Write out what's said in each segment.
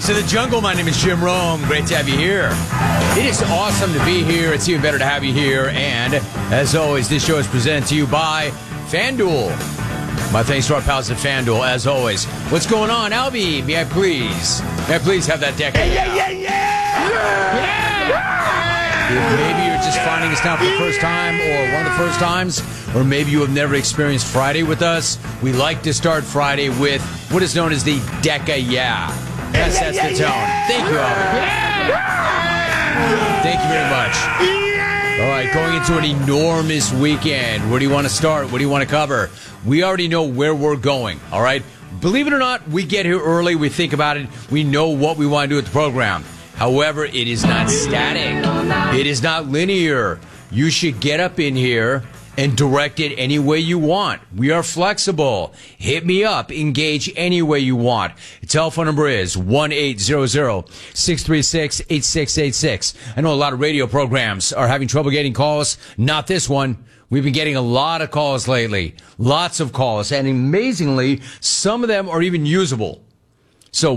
to the jungle. My name is Jim Rome. Great to have you here. It is awesome to be here. It's even better to have you here. And as always, this show is presented to you by FanDuel. My thanks to our pals at FanDuel, as always. What's going on, Albie? May I please have that deck? If maybe you're just finding us now for the first time or one of the first times, or maybe you have never experienced Friday with us, we like to start Friday with what is known as the Deca Yeah. Yes, that's the tone. Thank you, Albert. Thank you very much. All right, going into an enormous weekend. Where do you want to start? What do you want to cover? We already know where we're going, all right? Believe it or not, we get here early. We think about it. We know what we want to do with the program. However, it is not static. It is not linear. You should get up in here and direct it any way you want. We are flexible. Hit me up. Engage any way you want. The telephone number is 1-800-636-8686. I know a lot of radio programs are having trouble getting calls. Not this one. We've been getting a lot of calls lately. Lots of calls. And amazingly, some of them are even usable. So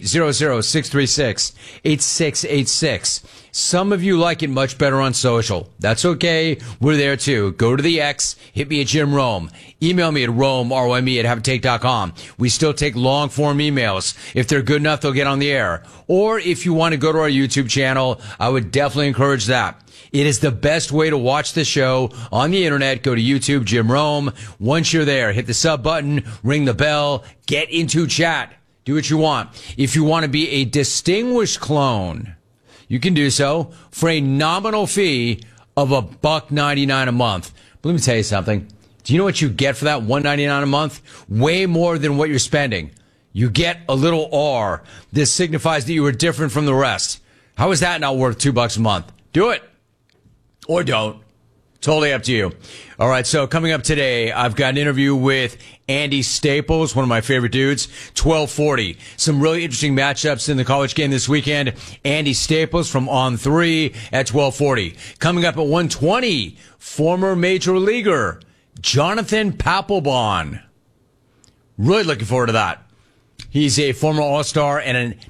1-800-636-8686. Some of you like it much better on social. That's okay. We're there too. Go to the X. Hit me at Jim Rome. Email me at Rome, R-O-M-E, @haveatake.com. We still take long form emails. If they're good enough, they'll get on the air. Or if you want to go to our YouTube channel, I would definitely encourage that. It is the best way to watch the show on the internet. Go to YouTube, Jim Rome. Once you're there, hit the sub button, ring the bell, get into chat. Do what you want. If you want to be a distinguished clone, you can do so for a nominal fee of $1.99 a month. But let me tell you something. Do you know what you get for that $1.99 a month? Way more than what you're spending. You get a little R. This signifies that you are different from the rest. How is that not worth $2 a month? Do it. Or don't. Totally up to you. All right, so coming up today, I've got an interview with Andy Staples, one of my favorite dudes, 1240. Some really interesting matchups in the college game this weekend. Andy Staples from On3 at 1240. Coming up at 120, former major leaguer Jonathan Papelbon. Really looking forward to that. He's a former All-Star and a